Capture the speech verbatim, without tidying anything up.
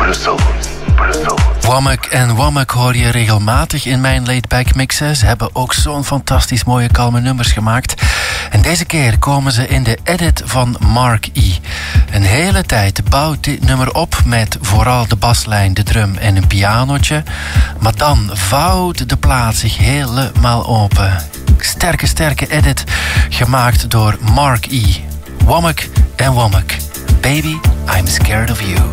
Brussel. Brussel. Womack en Womack hoor je regelmatig in mijn laidback mixen. Ze hebben ook zo'n fantastisch mooie kalme nummers gemaakt. En deze keer komen ze in de edit van Mark E. Een hele tijd bouwt dit nummer op met vooral de baslijn, de drum en een pianotje. Maar dan vouwt de plaat zich helemaal open. Sterke, sterke edit gemaakt door Mark E. Womack en Womack. Baby, I'm scared of you.